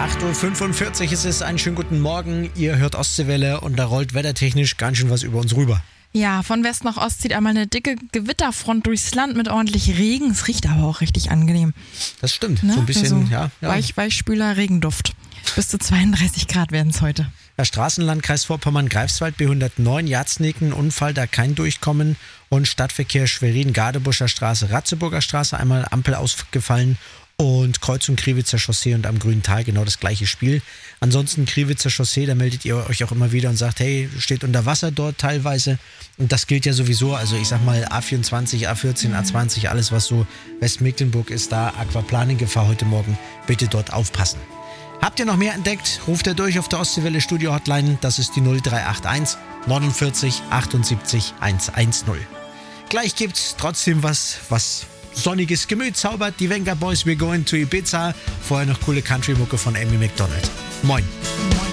8.45 Uhr ist es, einen schönen guten Morgen. Ihr hört Ostseewelle und da rollt wettertechnisch ganz schön was über uns rüber. Ja, von West nach Ost zieht einmal eine dicke Gewitterfront durchs Land mit ordentlich Regen. Es riecht aber auch richtig angenehm. Das stimmt, Ne? so ein bisschen, also ja. Weichspüler, Regenduft. Bis zu 32 Grad werden es heute. Ja, Straßenlandkreis Vorpommern, Greifswald, B109, Jarzniken, Unfall, da kein Durchkommen. Und Stadtverkehr Schwerin, Gadebuscher Straße, Ratzeburger Straße, einmal Ampel ausgefallen. Und Kreuzung Kriwitzer Chaussee und am Grünen Tal genau das gleiche Spiel. Ansonsten Kriwitzer Chaussee, da meldet ihr euch auch immer wieder und sagt, hey, steht unter Wasser dort teilweise. Und das gilt ja sowieso, also ich sag mal A24, A14, A20, alles was so Westmecklenburg ist, da Aquaplaning-Gefahr heute Morgen, bitte dort aufpassen. Habt ihr noch mehr entdeckt? Ruft ihr durch auf der Ostseewelle Studio Hotline, das ist die 0381 49 78 110. Gleich gibt's trotzdem was sonniges Gemüt zaubert. Die Venga Boys, we're going to Ibiza. Vorher noch coole Country-Mucke von Amy McDonald. Moin.